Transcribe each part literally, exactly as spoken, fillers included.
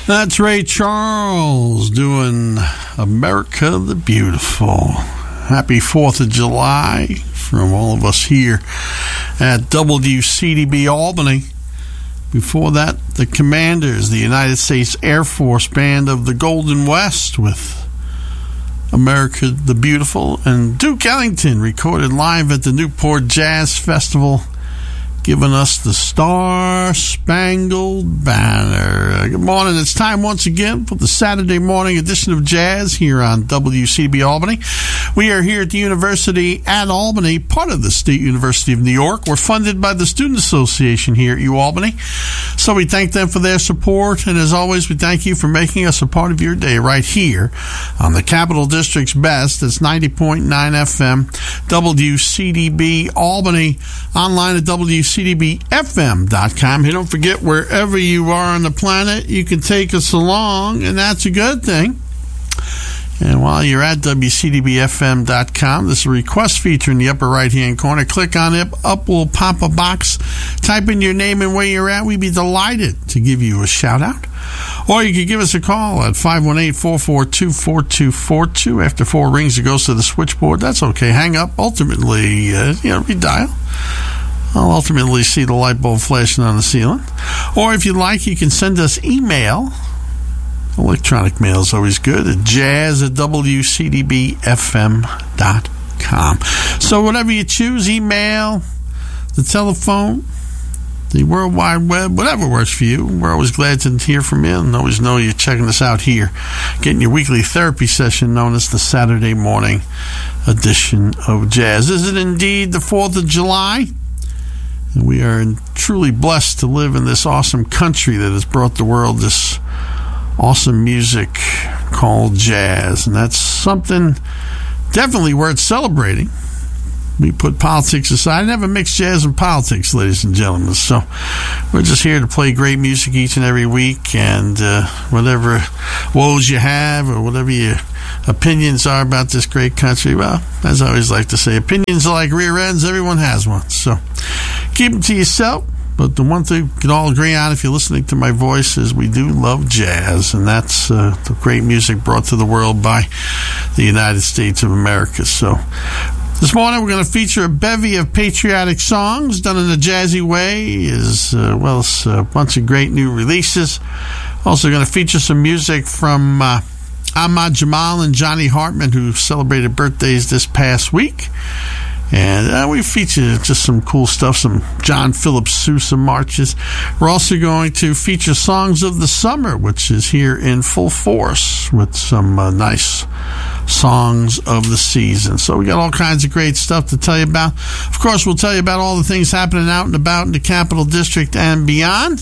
That's Ray Charles doing America the Beautiful. Happy fourth of July from all of us here at W C D B Albany. Before that, the Commanders, the United States Air Force Band of the Golden West with America the Beautiful. And Duke Ellington recorded live at the Newport Jazz Festival, giving us the Star Spangled Banner. Good morning. It's time once again for the Saturday morning edition of Jazz here on W C D B Albany. We are here at the University at Albany, part of the State University of New York. We're funded by the Student Association here at UAlbany. So we thank them for their support. And as always, we thank you for making us a part of your day right here on the Capital District's best. It's ninety point nine F M, W C D B Albany, online at W C D B F M dot com. Hey, don't forget, wherever you are on the planet, you can take us along, and that's a good thing. And while you're at W C D B F M dot com, there's a request feature in the upper right-hand corner. Click on it. Up will pop a box. Type in your name and where you're at. We'd be delighted to give you a shout-out. Or you could give us a call at five one eight, four four two, four two four two. After four rings, it goes to the switchboard. That's okay. Hang up. Ultimately, uh, you know, redial. I'll ultimately see the light bulb flashing on the ceiling. Or if you'd like, you can send us email. Electronic mail is always good at jazz at W C D B F M dot com. So whatever you choose, email, the telephone, the World Wide Web, whatever works for you. We're always glad to hear from you and always know you're checking us out here, getting your weekly therapy session known as the Saturday morning edition of Jazz. Is it indeed the fourth of July? And we are truly blessed to live in this awesome country that has brought the world this awesome music called jazz. And that's something definitely worth celebrating. We put politics aside. I never mix jazz and politics, ladies and gentlemen. So we're just here to play great music each and every week. And uh, whatever woes you have or whatever your opinions are about this great country, well, as I always like to say, opinions are like rear ends. Everyone has one. So keep them to yourself. But the one thing we can all agree on, if you're listening to my voice, is we do love jazz. And that's uh, the great music brought to the world by the United States of America. So this morning we're going to feature a bevy of patriotic songs done in a jazzy way, as uh, well as a bunch of great new releases. Also going to feature some music from uh, Ahmad Jamal and Johnny Hartman, who celebrated birthdays this past week. And uh, we feature just some cool stuff, some John Philip Sousa marches. We're also going to feature Songs of the Summer, which is here in full force with some uh, nice songs of the season. So we got all kinds of great stuff to tell you about. Of course, we'll tell you about all the things happening out and about in the Capital District and beyond.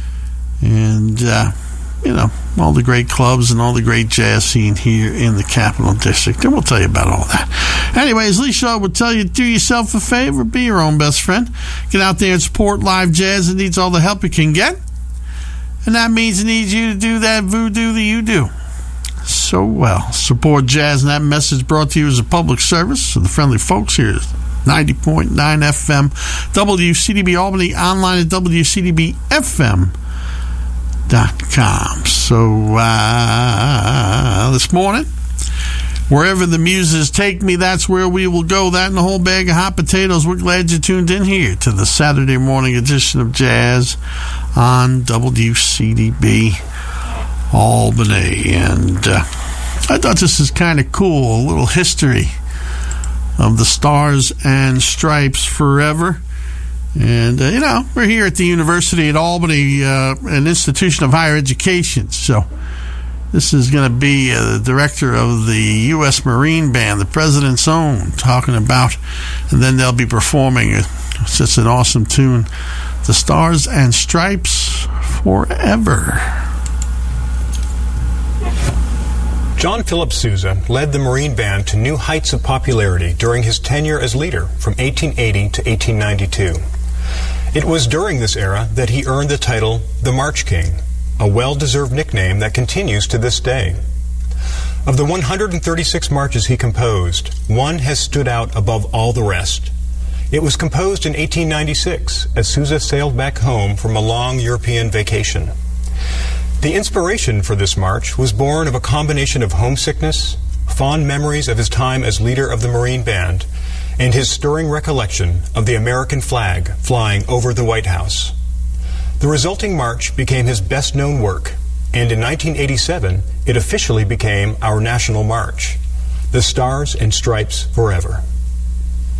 And, uh, you know, all the great clubs and all the great jazz scene here in the Capital District. And we'll tell you about all that. Anyways, Lee Shaw would tell you, do yourself a favor, be your own best friend. Get out there and support live jazz. It needs all the help it can get. And that means it needs you to do that voodoo that you do so well. Support jazz, and that message brought to you as a public service of the friendly folks here at ninety point nine F M, W C D B Albany, online at W C D B F M dot com. So uh, this morning, wherever the muses take me, that's where we will go. That and a whole bag of hot potatoes. We're glad you tuned in here to the Saturday morning edition of Jazz on W C D B Albany. And uh, I thought this is kind of cool, a little history of the Stars and Stripes forever. And, uh, you know, we're here at the University at Albany, uh, an institution of higher education. So this is going to be uh, the director of the U S Marine Band, the President's Own, talking about, and then they'll be performing uh, such an awesome tune, The Stars and Stripes Forever. John Philip Sousa led the Marine Band to new heights of popularity during his tenure as leader from eighteen eighty to eighteen ninety-two. It was during this era that he earned the title the March King, a well-deserved nickname that continues to this day. Of the one hundred thirty-six marches he composed, one has stood out above all the rest. It was composed in eighteen ninety-six as Sousa sailed back home from a long European vacation. The inspiration for this march was born of a combination of homesickness, fond memories of his time as leader of the Marine Band, and his stirring recollection of the American flag flying over the White House. The resulting march became his best-known work, and in nineteen eighty-seven, it officially became our national march, the Stars and Stripes Forever.